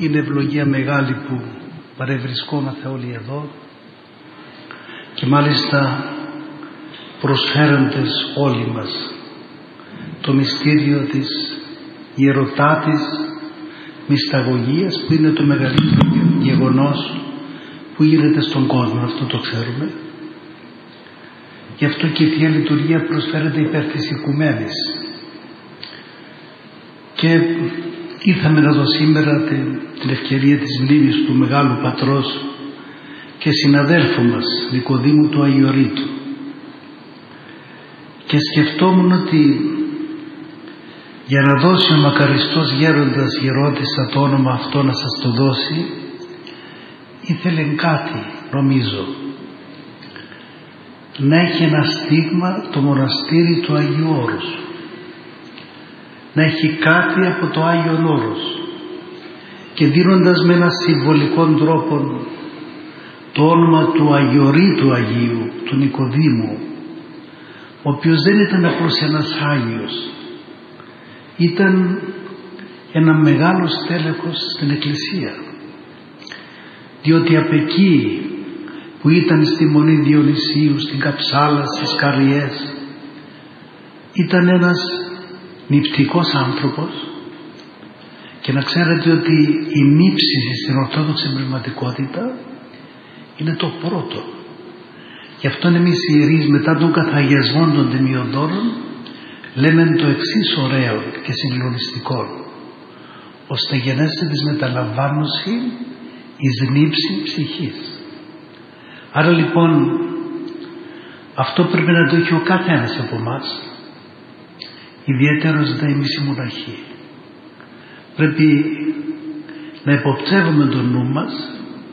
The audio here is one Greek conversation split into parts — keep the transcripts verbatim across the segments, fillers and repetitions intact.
είναι ευλογία μεγάλη που παρευρισκόμαστε όλοι εδώ και μάλιστα προσφέροντες όλοι μας το μυστήριο της ιερωτάτης μυσταγωγίας, που είναι το μεγαλύτερο γεγονός που γίνεται στον κόσμο, αυτό το ξέρουμε. Γι' αυτό και η Θεία Λειτουργία προσφέρεται υπέρ της οικουμένης. Και ήρθαμε να δω σήμερα την, την ευκαιρία της μνήμης του Μεγάλου Πατρός και συναδέλφου μας Νικοδήμου του Αγιορείτου, και σκεφτόμουν ότι για να δώσει ο μακαριστός γέροντας Γερόντισσα το όνομα αυτό, να σας το δώσει, ήθελε κάτι, νομίζω, να έχει ένα στίγμα το μοναστήρι του Αγίου Όρους, να έχει κάτι από το Άγιον Όρος, και δίνοντας με ένα συμβολικό τρόπο το όνομα του Αγιορείτου Αγίου, του Νικοδήμου, ο οποίος δεν ήταν απλώς ένας Άγιος, ήταν ένα μεγάλο στέλεχος στην Εκκλησία, διότι από εκεί που ήταν στη Μονή Διονυσίου, στην Καψάλα, στις Καριές, ήταν ένας νηπτικός άνθρωπος. Και να ξέρετε ότι η νήψη στην Ορθόδοξη πνευματικότητα είναι το πρώτο. Γι' αυτό εμείς οι ιερείς, μετά τον καθαγιασμό των τιμιοδόρων, λέμε το εξής ωραίο και συγκλονιστικό: ώστε γενέστε της μεταλαμβάνωση εις νήψη ψυχής. Άρα λοιπόν αυτό πρέπει να το έχει ο καθένας από εμάς, ιδιαίτερος δε εμείς οι μοναχοί. Πρέπει να υποπτεύουμε τον νου μας,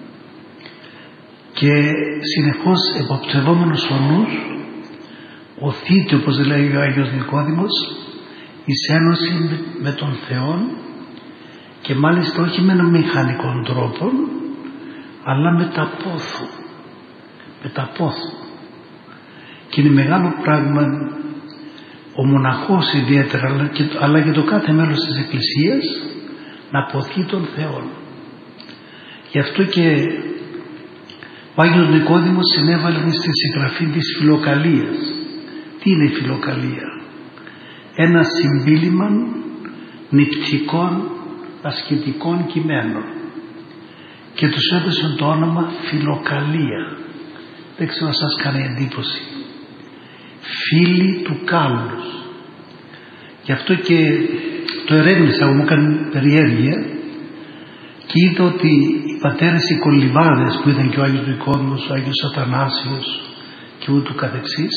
και συνεχώς υποπτευόμενος ο νους οθείται, όπως λέει ο Άγιος Νικόδημος, εις ένωση με τον Θεό, και μάλιστα όχι με έναν μηχανικό τρόπο, αλλά με τα πόθου. Με τα πόθου. Και είναι μεγάλο πράγμα ο μοναχός ιδιαίτερα, αλλά και, αλλά και το κάθε μέλος της Εκκλησίας, να ποθεί τον Θεό. Γι' αυτό και ο Άγιος Νικόδημος συνέβαλε στη συγγραφή της φιλοκαλίας. Τι είναι η φιλοκαλία? Ένα συμπίλημα νηπτικών ασκητικών κειμένων, και τους έδωσε το όνομα φιλοκαλία. Δεν ξέρω αν σας κάνει εντύπωση. Φίλοι του κάλους. Γι' αυτό και το ερεύνησα, μου έκανε περιέργεια, και είδα ότι οι πατέρες οι κολυμβάδες, που ήταν και ο Άγιος Νικόδημος, ο Άγιος Αθανάσιος και ούτου καθεξής,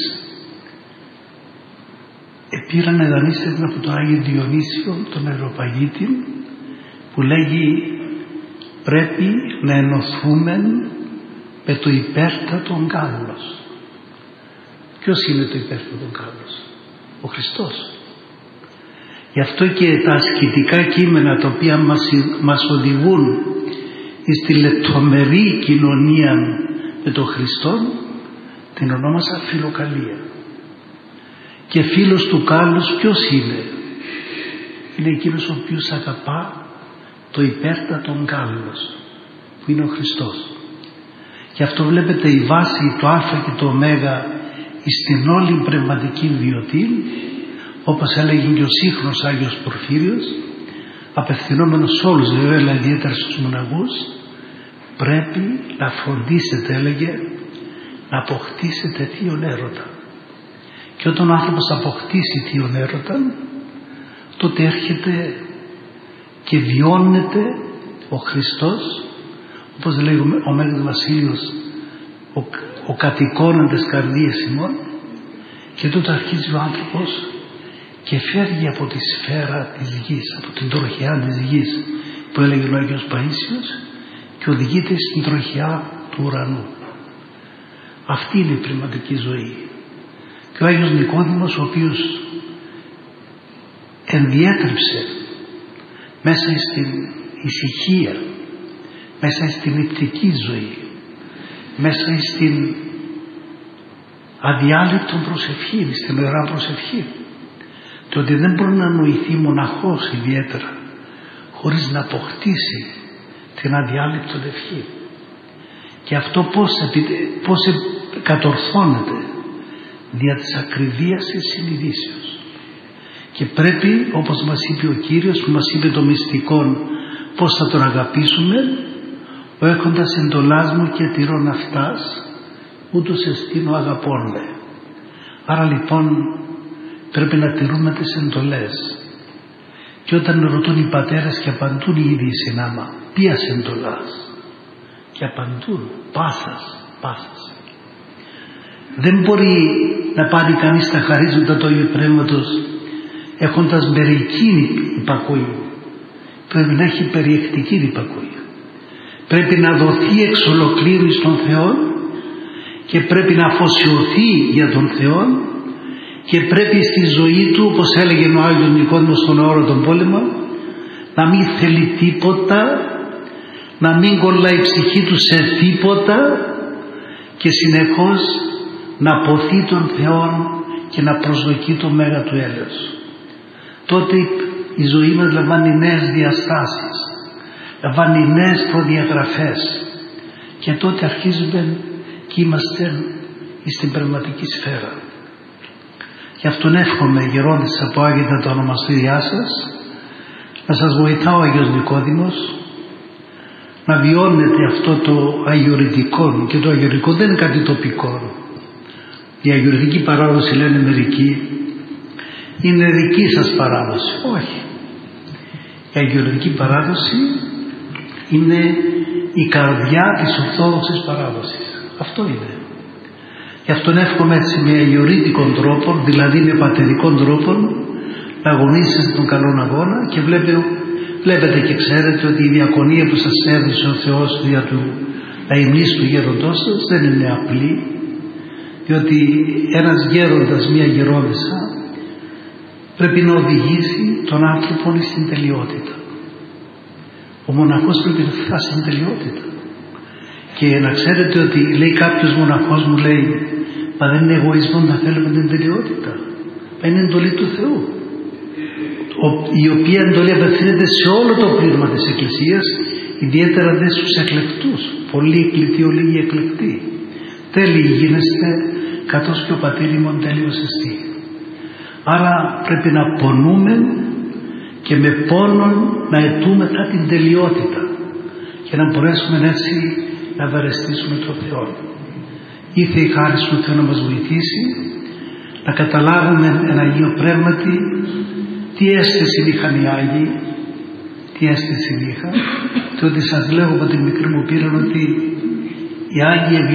επήραν εδανίστηκαν από τον Άγιο Διονύσιο, τον Αεροπαγίτη, που λέγει πρέπει να ενωθούμε με το υπέρτατον κάλος. Ποιος είναι το υπέρτατον κάλος? Ο Χριστός. Γι' αυτό και τα ασκητικά κείμενα τα οποία μας, μας οδηγούν στη λεπτομερή κοινωνία με τον Χριστό, την ονόμασα φιλοκαλία. Και φίλος του κάλους ποιος είναι? Είναι εκείνος ο οποίος αγαπά το υπέρτατον κάλος, που είναι ο Χριστός. Γι' αυτό βλέπετε η βάση, το α και το ω στην όλη πνευματική βιωτή, όπως έλεγε και ο σύγχρονος Άγιος Πορφύριος, απευθυνόμενος σε όλους βέβαια, αλλά ιδιαίτερα στους μοναχούς, πρέπει να φροντίσετε, έλεγε, να αποκτήσετε θείον έρωτα. Και όταν ο άνθρωπος αποκτήσει θείον έρωτα, τότε έρχεται και βιώνεται ο Χριστός, όπως λέει ο Μέγας Βασίλειος, ο, ο κατοικώναν της καρδίας ημών, και τότε αρχίζει ο άνθρωπος και φεύγει από τη σφαίρα της γης, από την τροχιά της γης που έλεγε ο Άγιος Παΐσιος, και οδηγείται στην τροχιά του ουρανού. Αυτή είναι η πνευματική ζωή. Και ο Άγιος Νικόδημος, ο οποίος ενδιέτρεψε μέσα στην ησυχία, μέσα στην νηπτική ζωή, μέσα στην αδιάλειπτον προσευχή, στην ωραία προσευχή, το ότι δεν μπορεί να νοηθεί μοναχός ιδιαίτερα χωρίς να αποκτήσει την αδιάλειπτον ευχή. Και αυτό πώς, πώς κατορθώνεται? Δια της ακριβίας της συνειδήσεως. Και πρέπει, όπως μας είπε ο Κύριος, που μας είπε το μυστικό πώς θα τον αγαπήσουμε, ο έχοντας εντολάς μου και τηρών αυτάς, ούτως εστίνω αγαπών με. Άρα λοιπόν πρέπει να τηρούμε τις εντολές. Και όταν ρωτούν οι πατέρες και απαντούν οι ίδιοι συνάμα, ποιας εντολάς? Και απαντούν, πάσας, πάσας. Δεν μπορεί να πάρει κανείς τα χαρίσματα του Αγίου Πνεύματος έχοντας μερική υπακοή. Πρέπει να έχει περιεκτική υπακοή. Πρέπει να δοθεί εξ ολοκλήρου στον Θεό και πρέπει να αφοσιωθεί για τον Θεό και πρέπει στη ζωή του, όπως έλεγε ο Άγιος Νικόδημος στον Αόρο των Πόλεμων, να μην θέλει τίποτα, να μην κολλάει η ψυχή του σε τίποτα και συνεχώς να ποθεί τον Θεό και να προσδοκεί το μέγα του έλεος. Τότε η ζωή μας λαμβάνει νέες διαστάσεις, λαμβάνει νέες προδιαγραφές και τότε αρχίζουμε και είμαστε στην πνευματική σφαίρα. Γι' αυτόν εύχομαι, γερόντες από Άγιτα το ονομαστήριά σας, να σας βοηθά ο Άγιος Νικόδημος να βιώνετε αυτό το αγιορητικό, και το αγιορητικό δεν είναι κάτι τοπικό. Η αγιορητική παράδοση, λένε μερικοί, είναι δική σας παράδοση. Όχι. Η αγιορητική παράδοση είναι η καρδιά της Ορθόδοξης παράδοσης. Αυτό είναι. Γι' αυτόν εύχομαι έτσι με αγιορείτικον τρόπο, δηλαδή με πατερικών τρόπο, να αγωνίσετε τον καλόν αγώνα. Και βλέπετε, βλέπετε και ξέρετε ότι η διακονία που σας έδωσε ο Θεός δια του αημνής του γέροντός σας δεν είναι απλή, διότι ένας γέροντας, μια γερόντισσα, πρέπει να οδηγήσει τον άνθρωπο στην τελειότητα. Ο μοναχός πρέπει να φτάσει στην τελειότητα. Και να ξέρετε ότι λέει κάποιος μοναχός, μου λέει, μα δεν είναι εγωισμό να θέλουμε την τελειότητα? Μα είναι εντολή του Θεού, η οποία εντολή απευθύνεται σε όλο το πλήρωμα της Εκκλησίας, ιδιαίτερα δε στους εκλεκτούς. Πολλοί εκλεκτοί, ολίγοι εκλεκτοί. Τέλειοι γίνεστε, καθώς και ο πατήρ ημών τέλειος εστί. Άρα πρέπει να πονούμε και με πόνον να αιτούμεθα την τελειότητα και να μπορέσουμε έτσι να ευαρεστήσουμε τον Θεό. Ήθε η χάρη του Θεού να μας βοηθήσει να καταλάβουμε εν Αγίο Πνεύματι τι αίσθηση είχαν οι Άγιοι, τι αίσθηση είχαν, και ότι σας λέγω από την μικρή μου πείρα ότι οι Άγιοι